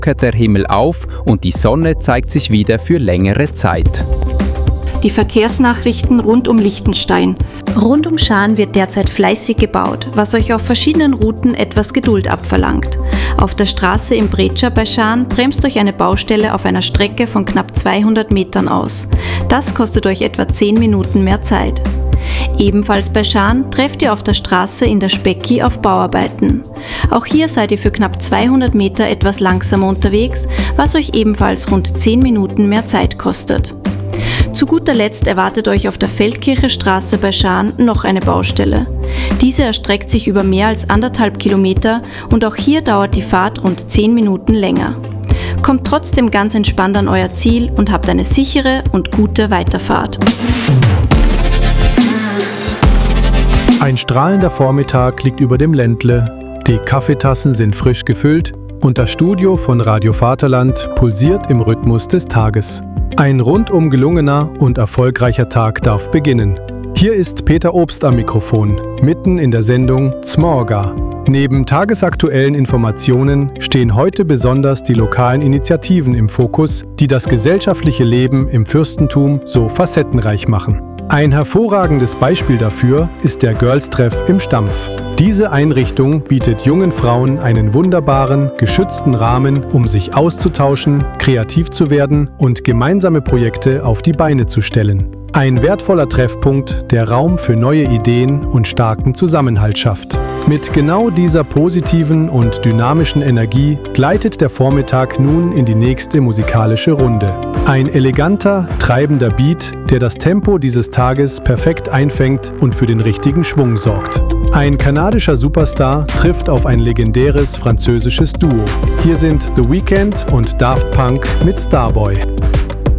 lockert der Himmel auf und die Sonne zeigt sich wieder für längere Zeit. Die Verkehrsnachrichten rund um Liechtenstein. Rund um Schaan wird derzeit fleißig gebaut, was euch auf verschiedenen Routen etwas Geduld abverlangt. Auf der Straße im Bretscher bei Schaan bremst euch eine Baustelle auf einer Strecke von knapp 200 Metern aus. Das kostet euch etwa 10 Minuten mehr Zeit. Ebenfalls bei Schaan trefft ihr auf der Straße in der Specki auf Bauarbeiten. Auch hier seid ihr für knapp 200 Meter etwas langsamer unterwegs, was euch ebenfalls rund 10 Minuten mehr Zeit kostet. Zu guter Letzt erwartet euch auf der Feldkircher Straße bei Schaan noch eine Baustelle. Diese erstreckt sich über mehr als 1,5 Kilometer und auch hier dauert die Fahrt rund 10 Minuten länger. Kommt trotzdem ganz entspannt an euer Ziel und habt eine sichere und gute Weiterfahrt. Ein strahlender Vormittag liegt über dem Ländle, die Kaffeetassen sind frisch gefüllt und das Studio von Radio Vaterland pulsiert im Rhythmus des Tages. Ein rundum gelungener und erfolgreicher Tag darf beginnen. Hier ist Peter Obst am Mikrofon, mitten in der Sendung Zmorga. Neben tagesaktuellen Informationen stehen heute besonders die lokalen Initiativen im Fokus, die das gesellschaftliche Leben im Fürstentum so facettenreich machen. Ein hervorragendes Beispiel dafür ist der Girls-Treff im Stampf. Diese Einrichtung bietet jungen Frauen einen wunderbaren, geschützten Rahmen, um sich auszutauschen, kreativ zu werden und gemeinsame Projekte auf die Beine zu stellen. Ein wertvoller Treffpunkt, der Raum für neue Ideen und starken Zusammenhalt schafft. Mit genau dieser positiven und dynamischen Energie gleitet der Vormittag nun in die nächste musikalische Runde. Ein eleganter, treibender Beat, der das Tempo dieses Tages perfekt einfängt und für den richtigen Schwung sorgt. Ein kanadischer Superstar trifft auf ein legendäres französisches Duo. Hier sind The Weeknd und Daft Punk mit Starboy.